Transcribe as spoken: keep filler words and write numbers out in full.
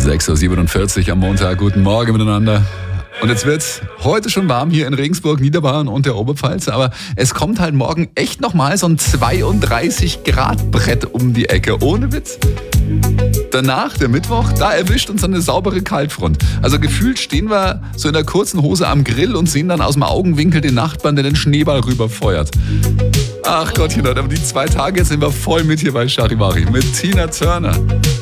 sechs Uhr siebenundvierzig am Montag. Guten Morgen miteinander. Und jetzt wird's heute schon warm hier in Regensburg, Niederbayern und der Oberpfalz. Aber es kommt halt morgen echt nochmal so ein zweiunddreißig Grad Brett um die Ecke. Ohne Witz. Danach, der Mittwoch, da erwischt uns eine saubere Kaltfront. Also gefühlt stehen wir so in der kurzen Hose am Grill und sehen dann aus dem Augenwinkel den Nachbarn, der den Schneeball rüberfeuert. Ach Gottchen, aber die zwei Tage sind wir voll mit hier bei Charivari. Mit Tina Turner.